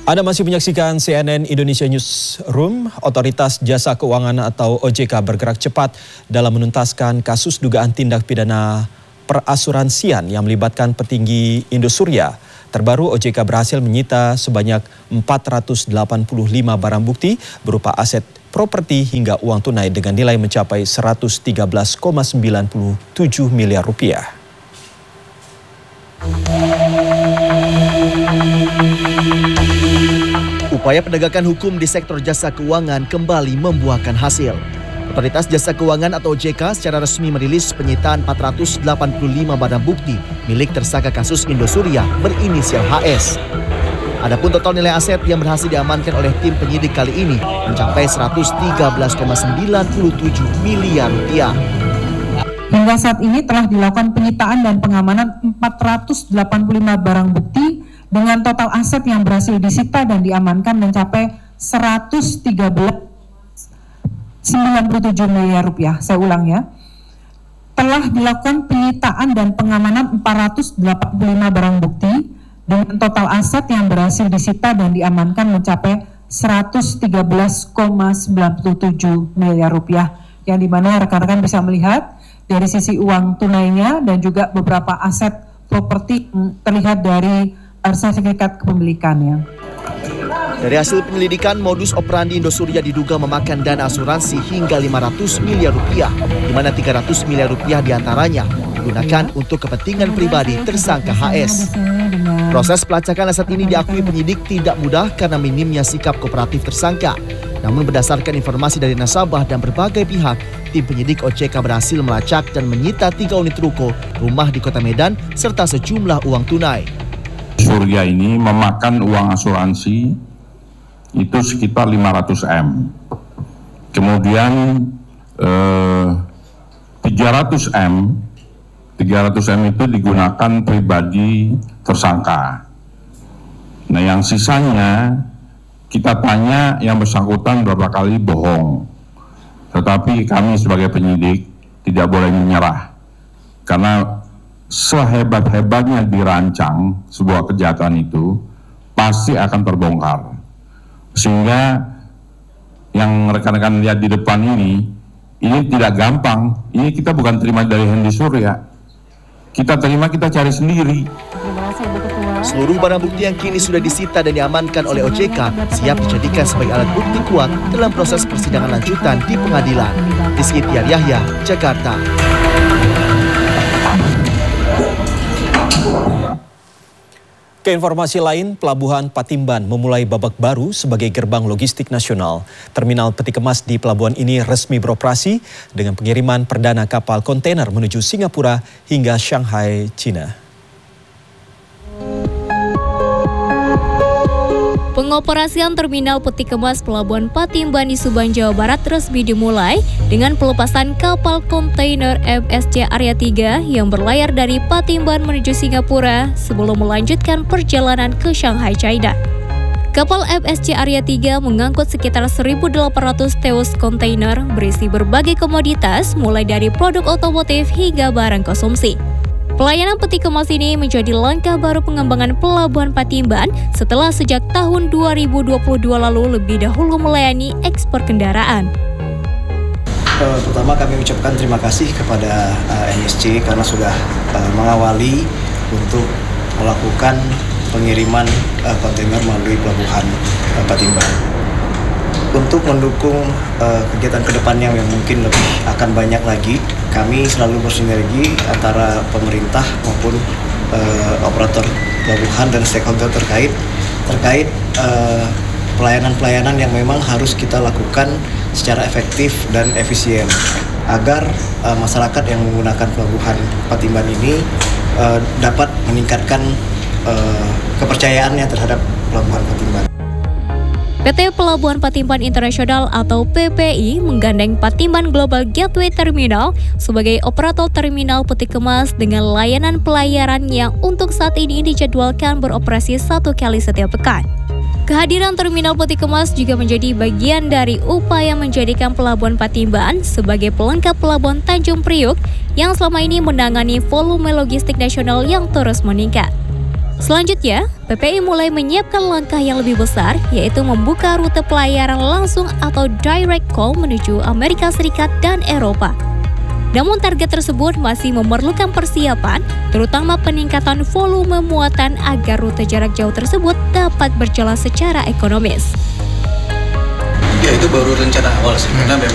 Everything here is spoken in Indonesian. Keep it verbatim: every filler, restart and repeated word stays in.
Anda masih menyaksikan C N N Indonesia Newsroom. Otoritas Jasa Keuangan atau O J K bergerak cepat dalam menuntaskan kasus dugaan tindak pidana perasuransian yang melibatkan petinggi Indosuria. Terbaru, O J K berhasil menyita sebanyak empat ratus delapan puluh lima barang bukti berupa aset properti hingga uang tunai dengan nilai mencapai seratus tiga belas koma sembilan tujuh miliar rupiah. Upaya penegakan hukum di sektor jasa keuangan kembali membuahkan hasil. Otoritas Jasa Keuangan atau O J K secara resmi merilis penyitaan empat ratus delapan puluh lima barang bukti milik tersangka kasus Indosuria berinisial H S. Adapun total nilai aset yang berhasil diamankan oleh tim penyidik kali ini mencapai seratus tiga belas koma sembilan tujuh miliar rupiah. Hingga saat ini telah dilakukan penyitaan dan pengamanan empat ratus delapan puluh lima barang bukti dengan total aset yang berhasil disita dan diamankan mencapai seratus tiga belas koma sembilan tujuh miliar rupiah. Saya ulang ya. Telah dilakukan penyitaan dan pengamanan empat ratus delapan puluh lima barang bukti dengan total aset yang berhasil disita dan diamankan mencapai seratus tiga belas koma sembilan tujuh miliar rupiah. Yang dimana rekan-rekan bisa melihat dari sisi uang tunainya dan juga beberapa aset properti terlihat dari sertifikat kepemilikannya. Dari hasil penyelidikan, modus operandi Indosuria diduga memakan dana asuransi hingga lima ratus miliar rupiah, di mana tiga ratus miliar rupiah diantaranya digunakan untuk kepentingan pribadi tersangka H S. Proses pelacakan aset ini diakui penyidik tidak mudah karena minimnya sikap kooperatif tersangka. Namun berdasarkan informasi dari nasabah dan berbagai pihak, tim penyidik O J K berhasil melacak dan menyita tiga unit ruko, rumah di Kota Medan, serta sejumlah uang tunai. Surya ini memakan uang asuransi itu sekitar lima ratus M. Kemudian eh, tiga ratus M, tiga ratus M itu digunakan pribadi tersangka. Nah, yang sisanya kita tanya yang bersangkutan berapa kali bohong. Tetapi kami sebagai penyidik tidak boleh menyerah. Karena sehebat-hebatnya dirancang sebuah kejahatan itu pasti akan terbongkar. Sehingga yang rekan-rekan lihat di depan ini, ini tidak gampang. Ini kita bukan terima dari Indosuria. Kita terima, kita cari sendiri. Seluruh barang bukti yang kini sudah disita dan diamankan oleh O J K siap dijadikan sebagai alat bukti kuat dalam proses persidangan lanjutan di pengadilan. Rizky Tiar Yahya, Jakarta. Ke informasi lain, Pelabuhan Patimban memulai babak baru sebagai gerbang logistik nasional. Terminal peti kemas di pelabuhan ini resmi beroperasi dengan pengiriman perdana kapal kontainer menuju Singapura hingga Shanghai, China. Pengoperasian Terminal Peti Kemas Pelabuhan Patimban di Subang, Jawa Barat resmi dimulai dengan pelepasan kapal kontainer M S C Arya tiga yang berlayar dari Patimban menuju Singapura sebelum melanjutkan perjalanan ke Shanghai, China. Kapal M S C Arya tiga mengangkut sekitar seribu delapan ratus teus kontainer berisi berbagai komoditas mulai dari produk otomotif hingga barang konsumsi. Pelayanan peti kemas ini menjadi langkah baru pengembangan Pelabuhan Patimban setelah sejak tahun dua ribu dua puluh dua lalu lebih dahulu melayani ekspor kendaraan. Uh, pertama kami ucapkan terima kasih kepada uh, N S C karena sudah uh, mengawali untuk melakukan pengiriman uh, kontainer melalui Pelabuhan uh, Patimban. Untuk mendukung uh, kegiatan kedepannya yang mungkin lebih akan banyak lagi, kami selalu bersinergi antara pemerintah maupun uh, operator pelabuhan dan stakeholder terkait terkait pelayanan-pelayanan uh, yang memang harus kita lakukan secara efektif dan efisien agar uh, masyarakat yang menggunakan Pelabuhan Patimban ini uh, dapat meningkatkan uh, kepercayaannya terhadap Pelabuhan Patimban. P T Pelabuhan Patimban Internasional atau P P I menggandeng Patimban Global Gateway Terminal sebagai operator terminal peti kemas dengan layanan pelayaran yang untuk saat ini dijadwalkan beroperasi satu kali setiap pekan. Kehadiran terminal peti kemas juga menjadi bagian dari upaya menjadikan Pelabuhan Patimban sebagai pelengkap Pelabuhan Tanjung Priuk yang selama ini menangani volume logistik nasional yang terus meningkat. Selanjutnya, P P I mulai menyiapkan langkah yang lebih besar, yaitu membuka rute pelayaran langsung atau direct call menuju Amerika Serikat dan Eropa. Namun target tersebut masih memerlukan persiapan, terutama peningkatan volume muatan agar rute jarak jauh tersebut dapat berjalan secara ekonomis. Ya itu baru rencana awal sih, karena memang